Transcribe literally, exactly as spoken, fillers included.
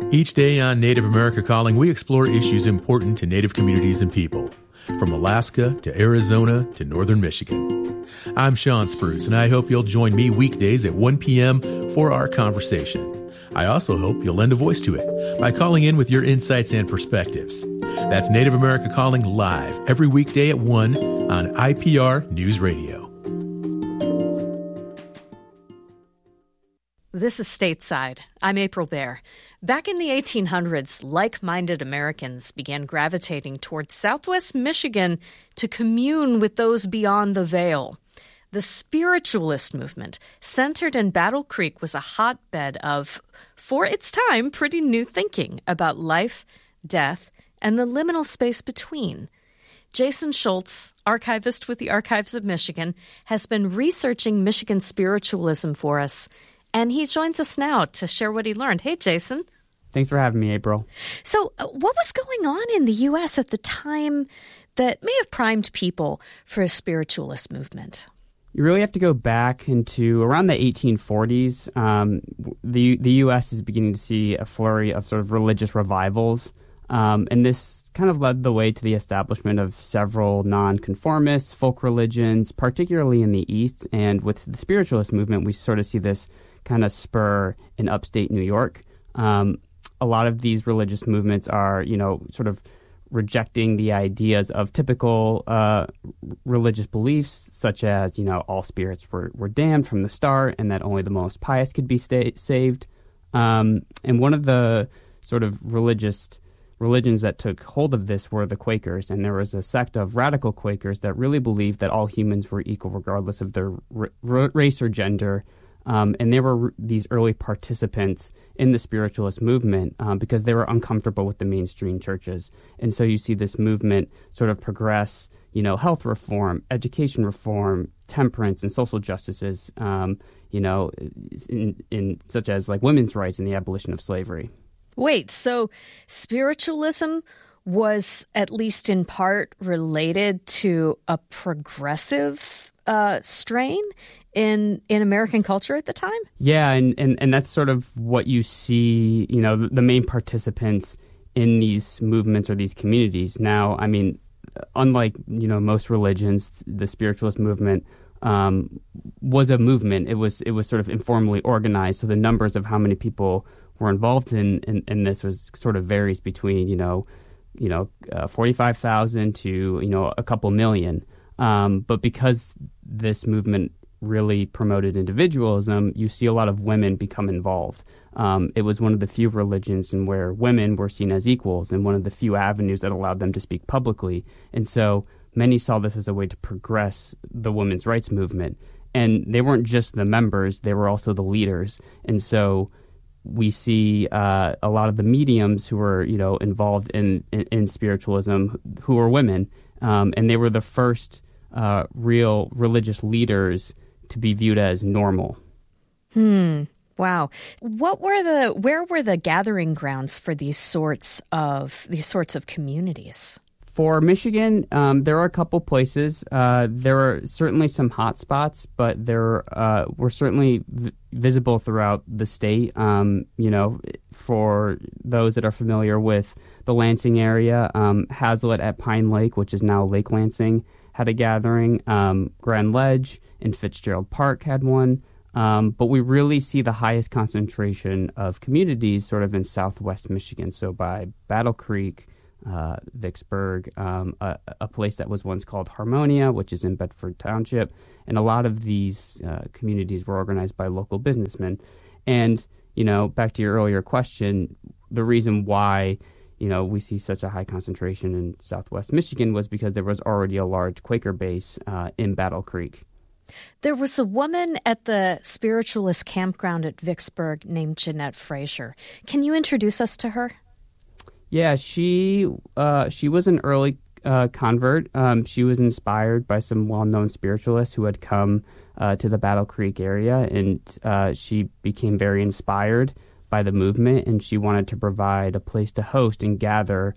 Each day on Native America Calling, we explore issues important to Native communities and people, from Alaska to Arizona to northern Michigan. I'm Sean Spruce, and I hope you'll join me weekdays at one p.m. for our conversation. I also hope you'll lend a voice to it by calling in with your insights and perspectives. That's Native America Calling live every weekday at one on I P R News Radio. This is Stateside. I'm April Baer. Back in the eighteen hundreds, like-minded Americans began gravitating towards Southwest Michigan to commune with those beyond the veil. The spiritualist movement, centered in Battle Creek, was a hotbed of, for its time, pretty new thinking about life, death, and the liminal space between. Jason Schultz, archivist with the Archives of Michigan, has been researching Michigan spiritualism for us, and he joins us now to share what he learned. Hey, Jason. Thanks for having me, April. So uh, what was going on in the U S at the time that may have primed people for a spiritualist movement? You really have to go back into around the eighteen forties. Um, the, the U S is beginning to see a flurry of sort of religious revivals, um, and this kind of led the way to the establishment of several nonconformist folk religions, particularly in the East. And with the spiritualist movement, we sort of see this kind of spur in upstate New York. Um, a lot of these religious movements are, you know, sort of rejecting the ideas of typical uh, religious beliefs, such as, you know, all spirits were, were damned from the start and that only the most pious could be sta- saved. Um, and one of the sort of religious religions that took hold of this were the Quakers, and there was a sect of radical Quakers that really believed that all humans were equal regardless of their r- r- race or gender. Um, and they were r- these early participants in the spiritualist movement um, because they were uncomfortable with the mainstream churches. And so you see this movement sort of progress, you know, health reform, education reform, temperance, and social justices, um, you know, in, in such as like women's rights and the abolition of slavery. Wait, so spiritualism was at least in part related to a progressive uh, strain in in American culture at the time? Yeah, and, and, and that's sort of what you see, you know, the, the main participants in these movements or these communities. Now, I mean, unlike, you know, most religions, the spiritualist movement um, was a movement. It was it was sort of informally organized, so the numbers of how many people were involved in, in, in this was sort of varies between, you know, you know, uh, forty-five thousand to, you know, a couple million. Um, but because this movement really promoted individualism, you see a lot of women become involved. Um, it was one of the few religions in where women were seen as equals and one of the few avenues that allowed them to speak publicly. And so many saw this as a way to progress the women's rights movement. And they weren't just the members, they were also the leaders. And so we see uh, a lot of the mediums who were, you know, involved in, in, in spiritualism who were women. Um, and they were the first uh, real religious leaders to be viewed as normal. Hmm. Wow. What were the where were the gathering grounds for these sorts of these sorts of communities? For Michigan, um, there are a couple places. Uh, there are certainly some hot spots, but there uh, were certainly v- visible throughout the state. Um, you know, for those that are familiar with the Lansing area, um, Hazlitt at Pine Lake, which is now Lake Lansing, had a gathering. Um, Grand Ledge in Fitzgerald Park had one. Um, but we really see the highest concentration of communities sort of in southwest Michigan. So by Battle Creek, uh, Vicksburg, um, a, a place that was once called Harmonia, which is in Bedford Township. And a lot of these uh, communities were organized by local businessmen. And, you know, back to your earlier question, the reason why, you know, we see such a high concentration in southwest Michigan was because there was already a large Quaker base uh, in Battle Creek. There was a woman at the spiritualist campground at Vicksburg named Jeanette Frazier. Can you introduce us to her? Yeah, she uh, she was an early uh, convert. Um, she was inspired by some well-known spiritualists who had come uh, to the Battle Creek area, and uh, she became very inspired by the movement, and she wanted to provide a place to host and gather